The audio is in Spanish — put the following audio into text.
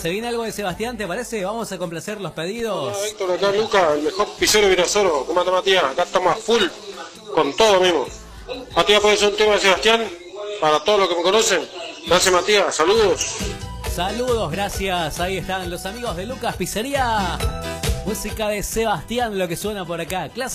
¿Se viene algo de Sebastián, te parece? Vamos a complacer los pedidos. Hola Héctor, acá Luca, el mejor pizzero de Virasoro. ¿Cómo anda Matías? Acá estamos a full con todo mismo. Matías, puede ser un tema de Sebastián para todos los que me conocen. Gracias Matías, saludos. Saludos, gracias. Ahí están los amigos de Lucas Pizzería. Música de Sebastián, lo que suena por acá.